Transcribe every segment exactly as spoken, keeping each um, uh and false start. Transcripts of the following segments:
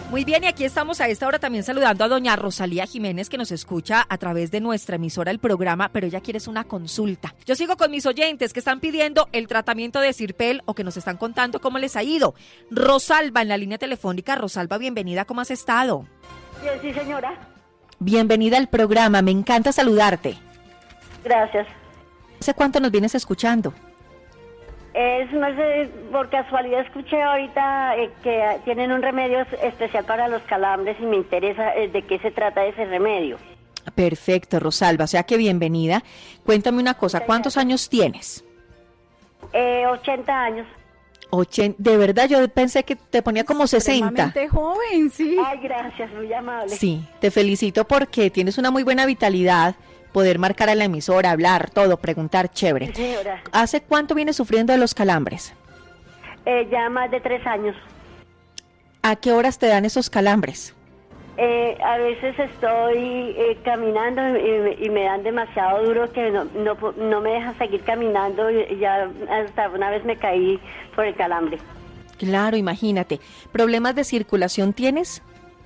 Muy bien, y aquí estamos a esta hora también saludando a doña Rosalía Jiménez, que nos escucha a través de nuestra emisora El Programa, pero ella quiere una consulta. Yo sigo con mis oyentes que están pidiendo el tratamiento de Sirpel o que nos están contando cómo les ha ido. Rosalba en la línea telefónica. Rosalba, bienvenida, ¿cómo has estado? Bien, sí, señora. Bienvenida al programa, me encanta saludarte. Gracias. ¿Hace cuánto nos vienes escuchando? Es, no sé, por casualidad escuché ahorita eh, que tienen un remedio especial para los calambres y me interesa eh, de qué se trata ese remedio. Perfecto, Rosalba, o sea que bienvenida. Cuéntame una cosa, ¿cuántos años tienes? Eh, ochenta años. Ochen... De verdad, yo pensé que te ponía como sesenta. Extremadamente joven, sí. Ay, gracias, muy amable. Sí, te felicito porque tienes una muy buena vitalidad. Poder marcar a la emisora, hablar, todo, preguntar, chévere. Sí, señora. ¿Hace cuánto vienes sufriendo de los calambres? Eh, ya más de tres años. ¿A qué horas te dan esos calambres? Eh, a veces estoy eh, caminando y, y me dan demasiado duro que no, no, no me deja seguir caminando y ya hasta una vez me caí por el calambre. Claro, imagínate. ¿Problemas de circulación tienes?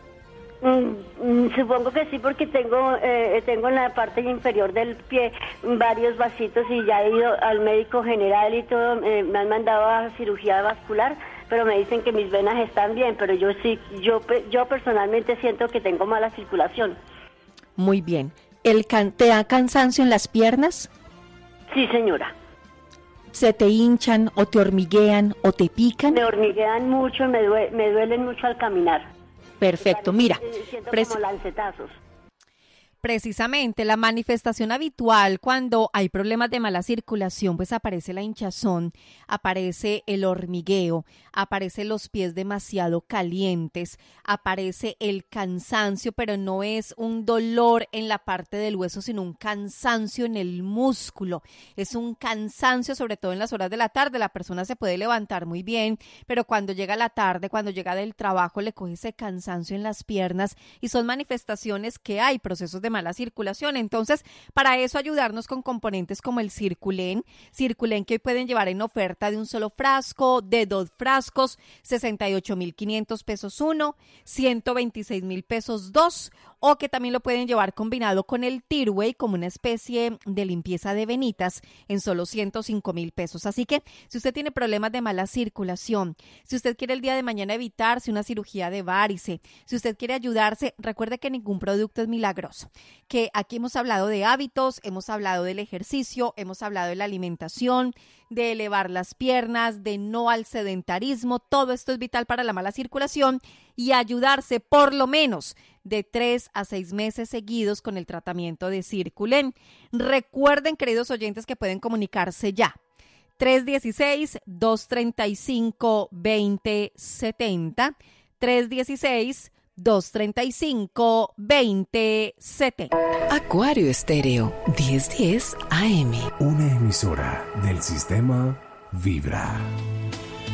Mm, supongo que sí, porque tengo eh, tengo en la parte inferior del pie varios vasitos y ya he ido al médico general y todo, eh, me han mandado a cirugía vascular, pero me dicen que mis venas están bien, pero yo sí, yo yo personalmente siento que tengo mala circulación. Muy bien. ¿El can- ¿Te da cansancio en las piernas? Sí, señora. ¿Se te hinchan o te hormiguean o te pican? Me hormiguean mucho, me, due- me duelen mucho al caminar. Perfecto, mira. Siento Pres- como lancetazos. Precisamente la manifestación habitual cuando hay problemas de mala circulación, pues aparece la hinchazón, aparece el hormigueo, aparece los pies demasiado calientes, aparece el cansancio, pero no es un dolor en la parte del hueso, sino un cansancio en el músculo. Es un cansancio, sobre todo en las horas de la tarde. La persona se puede levantar muy bien, pero cuando llega la tarde, cuando llega del trabajo, le coge ese cansancio en las piernas y son manifestaciones que hay, procesos de mala circulación. Entonces, para eso ayudarnos con componentes como el Circulen, Circulen que hoy pueden llevar en oferta de un solo frasco, de dos frascos, sesenta y ocho mil quinientos pesos uno, ciento veintiséis mil pesos dos, o que también lo pueden llevar combinado con el Tirway como una especie de limpieza de venitas en solo ciento cinco mil pesos. Así que si usted tiene problemas de mala circulación, si usted quiere el día de mañana evitarse una cirugía de varice, si usted quiere ayudarse, recuerde que ningún producto es milagroso, que aquí hemos hablado de hábitos, hemos hablado del ejercicio, hemos hablado de la alimentación, de elevar las piernas, de no al sedentarismo. Todo esto es vital para la mala circulación y ayudarse por lo menos de tres a seis meses seguidos con el tratamiento de Circulen. Recuerden, queridos oyentes, que pueden comunicarse ya. tres uno seis, dos tres cinco, dos cero siete cero, tres uno seis, dos tres cinco, dos cero siete cero. Acuario Estéreo, diez diez A M. Una emisora del sistema Vibra.